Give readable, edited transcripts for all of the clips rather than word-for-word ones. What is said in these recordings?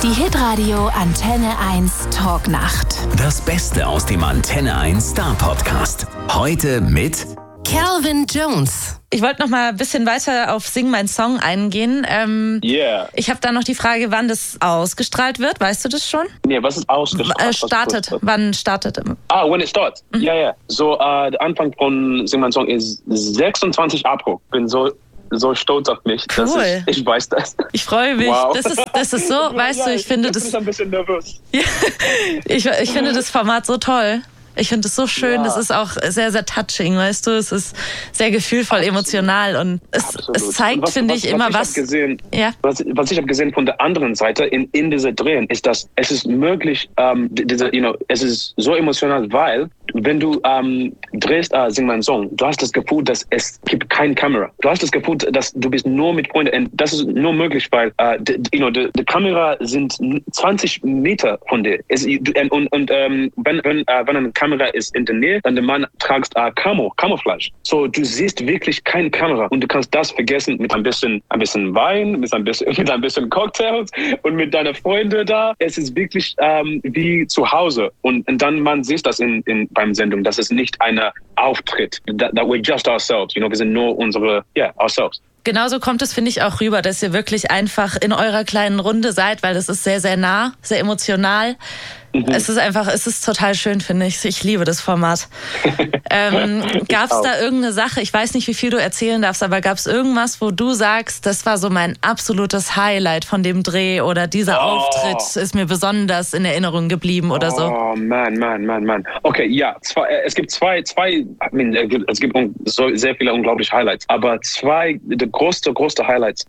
Die Hitradio Antenne 1 Talknacht. Das Beste aus dem Antenne 1 Star Podcast. Heute mit Calvin Jones. Ich wollte noch mal ein bisschen weiter auf Sing mein Song eingehen. Ich habe da noch die Frage, wann das ausgestrahlt wird. Weißt du das schon? Nee, was ist ausgestrahlt? Wann startet? When it starts. Ja. So, der Anfang von Sing mein Song ist 26 April. Bin so stolz auf mich, dass ich weiß das. Ich freue mich. Wow. Das ist so, weißt du, ich finde das... Ich bin ein bisschen nervös. Ich finde das Format so toll. Ich finde es so schön, Ja. Das ist auch sehr, sehr touching, weißt du, es ist sehr gefühlvoll, emotional und es zeigt, finde ich, immer was. Was ich habe gesehen von der anderen Seite in dieser Drehen, ist, dass es ist möglich, es ist so emotional, weil wenn du drehst Sing mein Song, du hast das Gefühl, dass es gibt keine Kamera. Du hast das Gefühl, dass du bist nur mit Freunden und das ist nur möglich, weil die Kamera sind 20 Meter von dir. Wenn eine Kamera ist in der Nähe, dann der Mann tragst Camouflage. So, du siehst wirklich keine Kamera und du kannst das vergessen mit ein bisschen Wein, mit ein bisschen Cocktails und mit deinen Freunden da. Es ist wirklich wie zu Hause und dann man sieht das beim Sendung, das ist nicht ein Auftritt, that we're just ourselves, wir sind nur ourselves. Genauso kommt es, finde ich, auch rüber, dass ihr wirklich einfach in eurer kleinen Runde seid, weil es ist sehr, sehr nah, sehr emotional. Es ist total schön, finde ich. Ich liebe das Format. Gab es da irgendeine Sache, ich weiß nicht, wie viel du erzählen darfst, aber gab es irgendwas, wo du sagst, das war so mein absolutes Highlight von dem Dreh oder dieser Auftritt ist mir besonders in Erinnerung geblieben oder so? Oh, man. Okay, ja, es gibt zwei, es gibt sehr viele unglaubliche Highlights, aber die größte Highlights.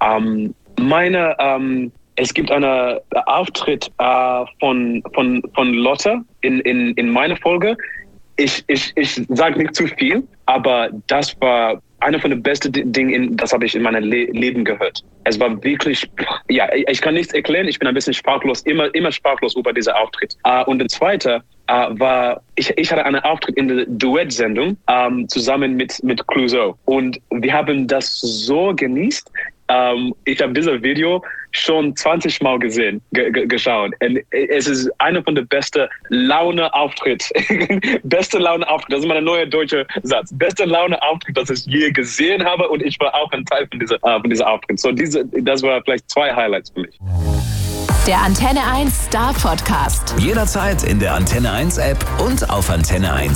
Es gibt einen Auftritt von Lotte in meiner Folge. Ich sage nicht zu viel, aber das war einer von den besten Dingen, das habe ich in meinem Leben gehört. Es war wirklich, ich kann nichts erklären, ich bin ein bisschen sprachlos, immer sprachlos über diesen Auftritt. Und der zweite war, ich hatte einen Auftritt in der Duettsendung zusammen mit Clouseau. Und wir haben das so genießt. Ich habe dieses Video schon 20 Mal geschaut. Und es ist einer von den besten Laune-Auftritt. Beste Laune-Auftritt, das ist mein neuer deutscher Satz. Beste Laune-Auftritt, das ich je gesehen habe. Und ich war auch ein Teil von dieser Auftritt. So das war vielleicht 2 Highlights für mich. Der Antenne 1 Star Podcast. jederzeit in der Antenne 1 App und auf antenne1.de.